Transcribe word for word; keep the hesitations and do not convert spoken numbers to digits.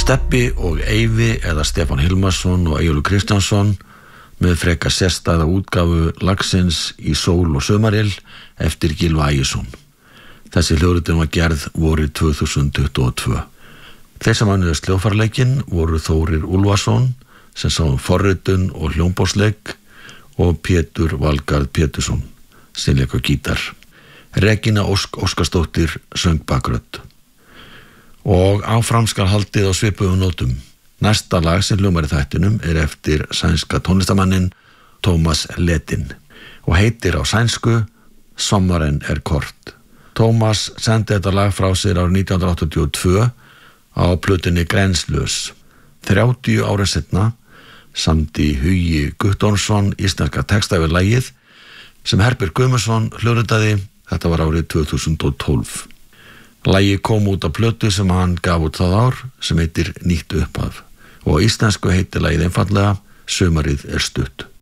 Stebbi og Eyvi eða Stefán Hilmarsson og Eyjólfur Kristjánsson með frekar sérstæða útgáfu lagsins Í sól og sumarill eftir Gylfa Ægisson. Þessi hljóðritin var gerð vorið tvö þúsund tuttugu og tvö. Þeir sem annuðust hljóðfæraleikinn voru Þórir Úlfarsson sem sá um forritun og hljómborðsleik og Pétur Valgarð Pétursson sem lék á gítar. Regína Ósk Óskarsdóttir söng bakrödd. Og áfram skal haldið á svipuðum nótum. Næsta lag sem hljómar í þættinum er eftir sænska tónlistarmanninn Tómas Ledin og heitir á sænsku Sommaren er kort. Tómas sendi þetta lag frá sér árið nítján hundruð áttatíu og tvö á plötunni Grænslaus. þrjátíu ára seinna samdi Hugi Guttormsson íslenska texta yfir lagið sem Herbert Guðmundsson hljóðritaði. Þetta var árið tvö þúsund og tólf. Lagið kom út af plötu sem hann gaf út það ár sem heitir Nýtt upphaf og á íslensku heitir lagið einfaldlega Sumarið er stutt.